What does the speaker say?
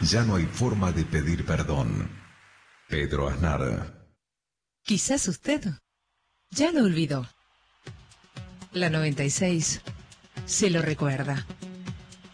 Ya no hay forma de pedir perdón. Pedro Aznar. Quizás usted ya lo olvidó. La 96 se lo recuerda.